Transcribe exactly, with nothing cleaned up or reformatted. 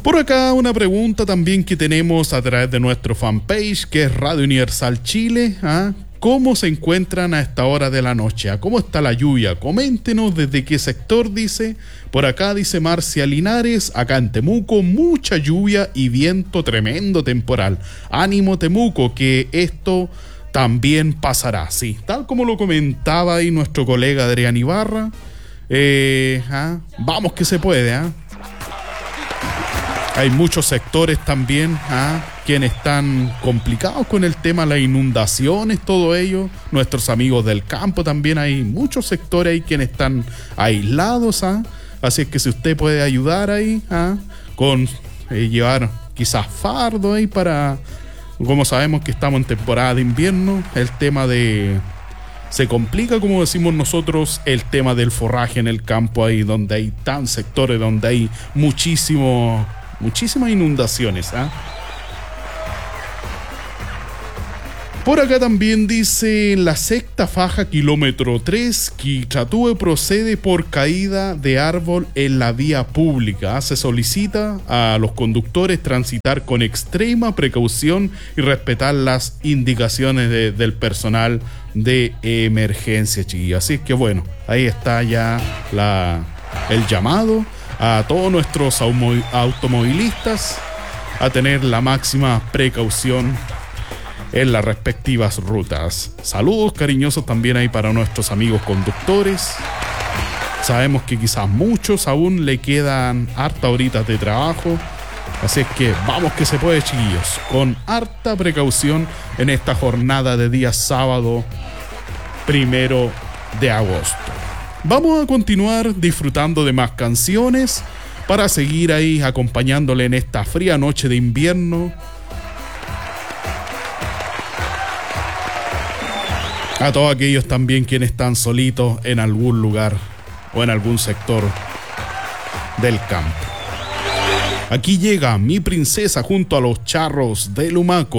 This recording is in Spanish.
Por acá una pregunta también que tenemos a través de nuestro fanpage, que es Radio Universal Chile. ¿ah? ¿Cómo se encuentran a esta hora de la noche? ¿Cómo está la lluvia? Coméntenos desde qué sector, dice. Por acá dice Marcia Linares, acá en Temuco, mucha lluvia y viento tremendo temporal. Ánimo Temuco, que esto también pasará. Sí, tal como lo comentaba ahí nuestro colega Adrián Ibarra. Eh, ¿ah? Vamos que se puede, ¿ah? Hay muchos sectores también ¿ah? quienes están complicados con el tema de las inundaciones, todo ello. Nuestros amigos del campo también, hay muchos sectores ahí quienes están aislados. ¿ah? Así es que si usted puede ayudar ahí ¿ah? con eh, llevar quizás fardo ahí para, como sabemos que estamos en temporada de invierno, el tema de... Se complica, como decimos nosotros, el tema del forraje en el campo ahí, donde hay tan sectores, donde hay muchísimo... Muchísimas inundaciones. ¿eh? Por acá también dice la sexta faja kilómetro tres, Quilchatúe procede por caída de árbol en la vía pública. ¿eh? Se solicita a los conductores transitar con extrema precaución y respetar las indicaciones de, del personal de emergencia, chiquillos. Así es que bueno, ahí está ya la, el llamado a todos nuestros automovilistas a tener la máxima precaución en las respectivas rutas. Saludos cariñosos también ahí para nuestros amigos conductores. Sabemos que quizás muchos aún le quedan harta horitas de trabajo, así es que vamos que se puede, chiquillos, con harta precaución en esta jornada de día sábado primero de agosto. Vamos a continuar disfrutando de más canciones para seguir ahí acompañándole en esta fría noche de invierno. A todos aquellos también quienes están solitos en algún lugar o en algún sector del campo. Aquí llega Mi Princesa junto a los Charros de Lumaco.